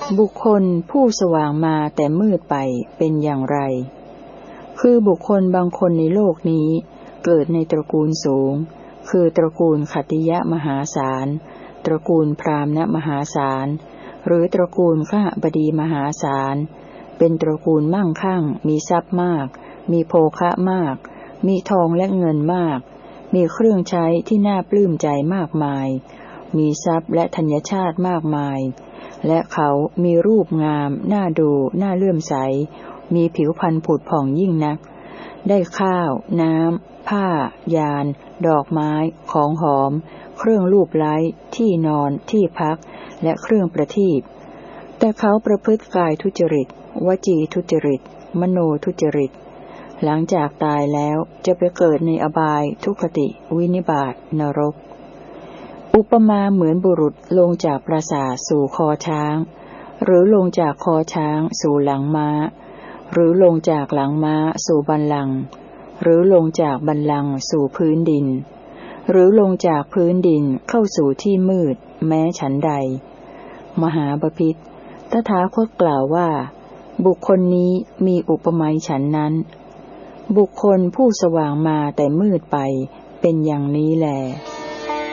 บุคคลผู้สว่างมาแต่มืดไปเป็นอย่างไรคือบุคคลบางคนในโลกนี้เกิดในตระกูลสูงคือตระกูลขัตติยะมหาศาลตระกูลพราหมณ์มหาศาลหรือตระกูลขหบดีมหาศาลเป็นตระกูลมั่งคั่งมีทรัพย์มากมีโภคะมากมีทองและเงินมากมีเครื่องใช้ที่น่าปลื้มใจมากมายมีทรัพย์และธัญชาติมากมายและเขามีรูปงามน่าดูน่าเลื่อมใสมีผิวพรรณผุดผ่องยิ่งนักได้ข้าวน้ำผ้ายานดอกไม้ของหอมเครื่องลูบไล้ที่นอนที่พักและเครื่องประทีปแต่เขาประพฤติกายทุจริตวจีทุจริตมโนทุจริตหลังจากตายแล้วจะไปเกิดในอบายทุกขติวินิบาตนรกอุปมาเหมือนบุรุษลงจากปราสาทสู่คอช้างหรือลงจากคอช้างสู่หลังม้าหรือลงจากหลังม้าสู่บัลลังก์หรือลงจากบัลลังก์สู่พื้นดินหรือลงจากพื้นดินเข้าสู่ที่มืดแม้ฉันใดมหาบพิตรตถาคตกล่าวว่าบุคคลนี้มีอุปมาฉันนั้นบุคคลผู้สว่างมาแต่มืดไปเป็นอย่างนี้แล